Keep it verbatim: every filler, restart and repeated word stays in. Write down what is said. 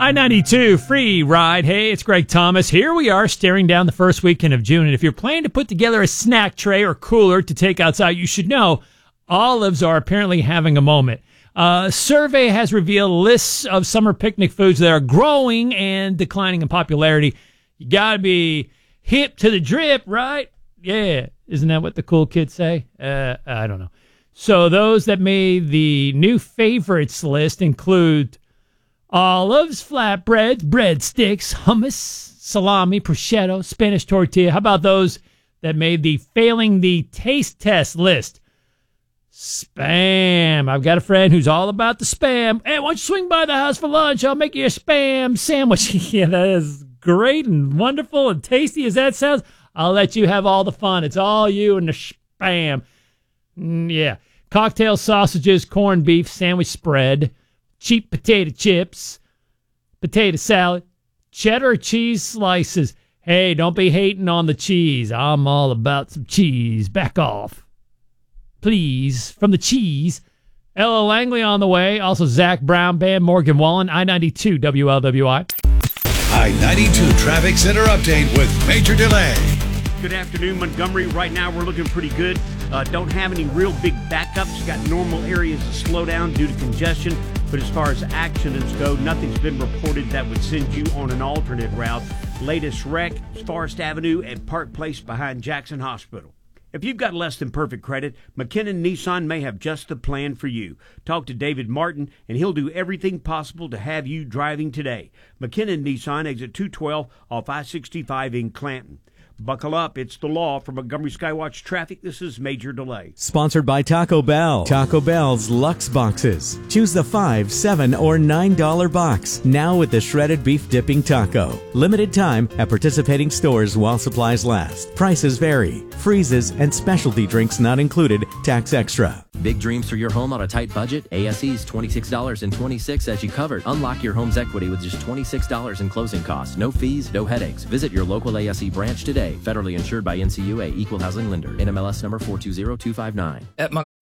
I ninety-two free ride. Hey, it's Greg Thomas. Here we are staring down the first weekend of June. And if you're planning to put together a snack tray or cooler to take outside, you should know olives are apparently having a moment. A survey has revealed lists of summer picnic foods that are growing and declining in popularity. You got to be hip to the drip, right? Yeah. Isn't that what the cool kids say? Uh, I don't know. So those that made the new favorites list include olives, flatbreads, breadsticks, hummus, salami, prosciutto, Spanish tortilla. How about those that made the failing the taste test list? Spam. I've got a friend who's all about the spam. Hey, why don't you swing by the house for lunch? I'll make you a spam sandwich. Yeah, that is great and wonderful and tasty as that sounds. I'll let you have all the fun. It's all you and the spam. Mm, yeah. Cocktail sausages, corned beef, sandwich spread, cheap potato chips, potato salad, cheddar cheese slices. Hey, don't be hating on the cheese. I'm all about some cheese. Back off. Please. From the cheese. Ella Langley on the way. Also Zach Brown Band, Morgan Wallen, I ninety-two W L W I. I ninety-two Traffic Center update with Major Delay. Good afternoon, Montgomery. Right now, we're looking pretty good. Uh, don't have any real big backups. Got normal areas to slow down due to congestion. But as far as accidents go, nothing's been reported that would send you on an alternate route. Latest wreck, Forest Avenue at Park Place behind Jackson Hospital. If you've got less than perfect credit, McKinnon Nissan may have just the plan for you. Talk to David Martin, and he'll do everything possible to have you driving today. McKinnon Nissan, exit two twelve off I sixty-five in Clanton. Buckle up. It's the law. For Montgomery Skywatch Traffic, this is Major Delay. Sponsored by Taco Bell. Taco Bell's Lux Boxes. Choose the five, seven, or nine dollar box. Now with the shredded beef dipping taco. Limited time at participating stores while supplies last. Prices vary. Freezes and specialty drinks not included. Tax extra. Big dreams for your home on a tight budget? A S E's twenty-six dollars and twenty-six cents as you covered. Unlock your home's equity with just twenty-six dollars in closing costs. No fees, no headaches. Visit your local A S E branch today. Federally insured by N C U A, Equal Housing Lender. N M L S number four two zero two five nine. At